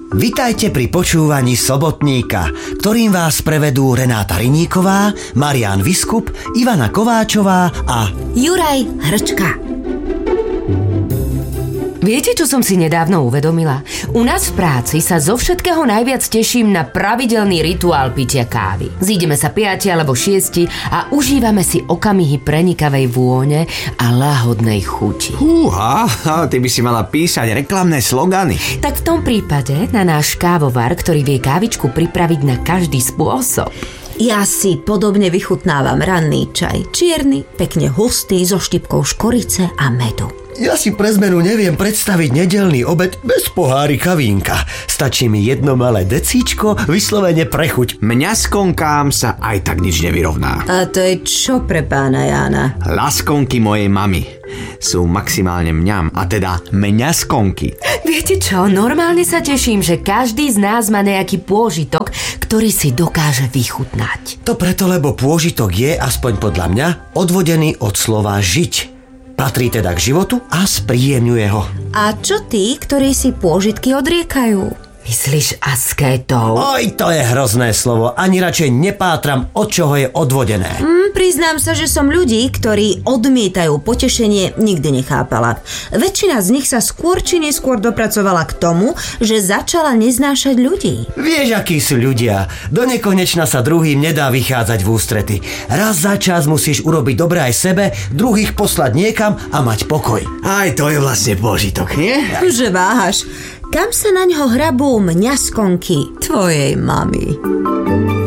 Vitajte pri počúvaní Sobotníka, ktorým vás prevedú Renáta Riníková, Marián Viskup, Ivana Kováčová a Juraj Hrčka. Viete, čo som si nedávno uvedomila? U nás v práci sa zo všetkého najviac teším na pravidelný rituál pitia kávy. Zídeme sa 5 alebo 6 a užívame si okamihy prenikavej vône a lahodnej chuti. Ty by si mala písať reklamné slogany. Tak v tom prípade na náš kávovar, ktorý vie kávičku pripraviť na každý spôsob. Ja si podobne vychutnávam ranný čaj. Čierny, pekne hustý, so štipkou škorice a medu. Ja si pre zmenu neviem predstaviť nedeľný obed bez pohárika vínka. Stačí mi jedno malé decíčko, vyslovene pre chuť. Mňaskonkám sa aj tak nič nevyrovná. A to je čo pre pána Jána? Laskonky mojej mamy sú maximálne mňam, a teda mňaskonky. Viete čo, normálne sa teším, že každý z nás má nejaký pôžitok, ktorý si dokáže vychutnať. To preto, lebo pôžitok je, aspoň podľa mňa, odvodený od slova žiť. Patrí teda k životu a spríjemňuje ho. A čo tí, ktorí si pôžitky odriekajú? Myslíš askétov? Oj, to je hrozné slovo. Ani radšej nepátram, od čoho je odvodené. Priznám sa, že som ľudí, ktorí odmietajú potešenie, nikdy nechápala. Väčšina z nich sa skôr či neskôr dopracovala k tomu, že začala neznášať ľudí. Vieš, akí sú ľudia. Do nekonečna sa druhým nedá vychádzať v ústrety. Raz za čas musíš urobiť dobre aj sebe, druhých poslať niekam a mať pokoj. Aj to je vlastne pôžitok, nie? Že váhaš. Kam sa na ňo hrabú mňaskonky tvojej mamy?